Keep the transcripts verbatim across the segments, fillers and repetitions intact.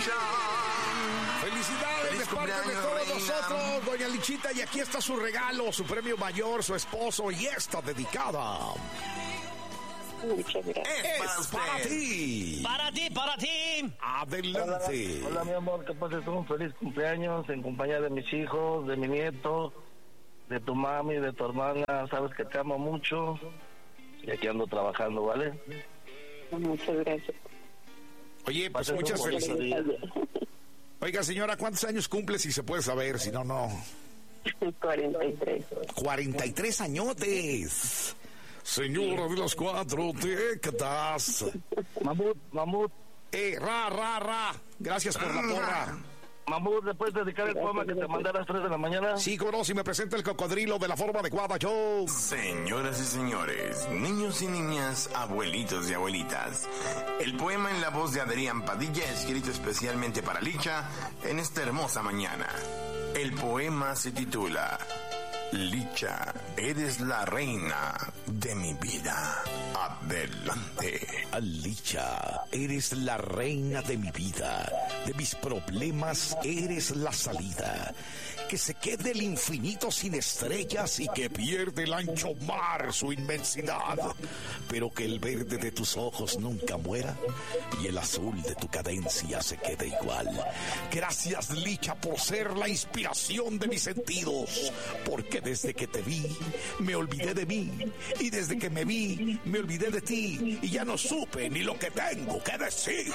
Licha. Felicidades Feliz de parte de cumpleaños, todos reina. nosotros, doña Lichita, y aquí está su regalo, su premio mayor, su esposo, y esta dedicada. Muchas gracias. Es para Es para usted. ti. Para ti, para ti. Adelante. Hola, mi amor, que pases un feliz cumpleaños en compañía de mis hijos, de mi nieto, de tu mami, de tu hermana. Sabes que te amo mucho y aquí ando trabajando, ¿vale? Muchas gracias. Oye, pues Pasen un muchas bonito felicidades. día. Oiga, señora, ¿cuántos años cumple? Si se puede saber, si no, no. cuarenta y tres. cuarenta y tres añotes. Señora de las cuatro décadas. Mamut, Mamut, Eh, ra, ra, ra. Gracias por la porra. Mamut, ¿le puedes dedicar el poema que te mandé a las tres de la mañana? Sí, cómo no, si me presenta el cocodrilo de la forma adecuada, yo. Señoras y señores, niños y niñas, abuelitos y abuelitas, el poema en la voz de Adrián Padilla, escrito especialmente para Licha en esta hermosa mañana. El poema se titula Licha, eres la reina de mi vida. Adelante. Licha, eres la reina de mi vida. De mis problemas eres la salida. Que se quede el infinito sin estrellas y que pierde el ancho mar su inmensidad. Pero que el verde de tus ojos nunca muera y el azul de tu cadencia se quede igual. Gracias, Licha, por ser la inspiración de mis sentidos. Porque desde que te vi, me olvidé de mí. Y desde que me vi, me olvidé de ti. Y ya no supe ni lo que tengo que decir.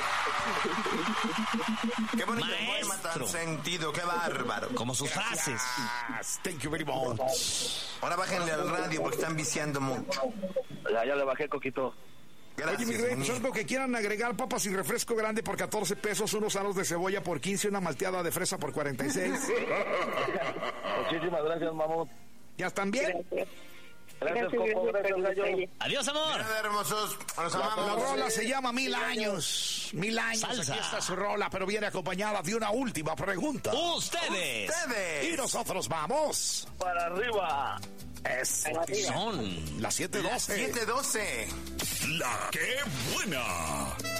Qué bonito Maestro. poema tan sentido, qué bárbaro. Como sus frases. Yes, thank you very much. Ahora bájenle al radio porque están viciando mucho. Ya, ya le bajé, Coquito. Gracias, Oye, mi rey, pues muñeco. algo que quieran agregar: papas y refresco grande por catorce pesos, unos aros de cebolla por quince, una malteada de fresa por cuarenta y seis. Muchísimas gracias, Mamut. ¿Ya están bien? Gracias. Gracias, Gracias, Coco, gracias gracias, por el Gallo. detalle. Adiós, amor. Nada, hermosos, los La amamos. rola se llama Mil Años. Mil años. Salsa. Aquí está su rola, pero viene acompañada de una última pregunta. Ustedes Ustedes. Y nosotros vamos. Para arriba. Es son las siete doce. siete doce. La que buena.